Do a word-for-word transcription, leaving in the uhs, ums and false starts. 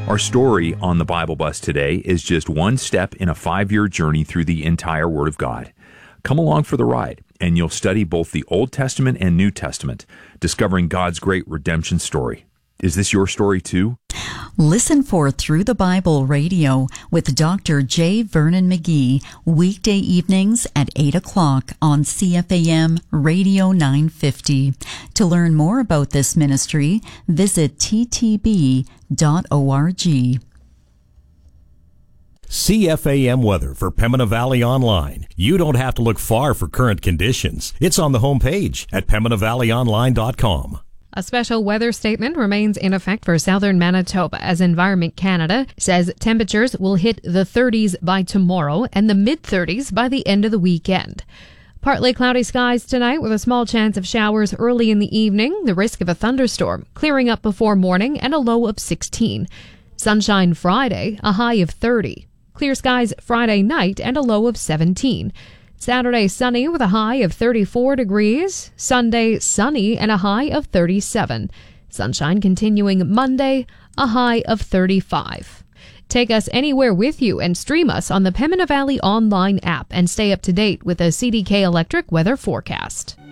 Our story on the Bible Bus today is just one step in a five-year journey through the entire Word of God. Come along for the ride, and you'll study both the Old Testament and New Testament, discovering God's great redemption story. Is this your story too? Listen for Through the Bible Radio with Doctor J. Vernon McGee, weekday evenings at eight o'clock on C F A M Radio nine fifty. To learn more about this ministry, visit t t b dot org. C F A M weather for Pembina Valley Online. You don't have to look far for current conditions. It's on the homepage at pembina valley online dot com. A special weather statement remains in effect for southern Manitoba as Environment Canada says temperatures will hit the thirties by tomorrow and the mid-thirties by the end of the weekend. Partly cloudy skies tonight with a small chance of showers early in the evening, the risk of a thunderstorm, clearing up before morning and a low of sixteen. Sunshine Friday, a high of thirty. Clear skies Friday night and a low of seventeen. Saturday sunny with a high of thirty-four degrees. Sunday sunny and a high of thirty-seven. Sunshine continuing Monday, a high of thirty-five. Take us anywhere with you and stream us on the Pembina Valley Online app and stay up to date with a C D K Electric weather forecast.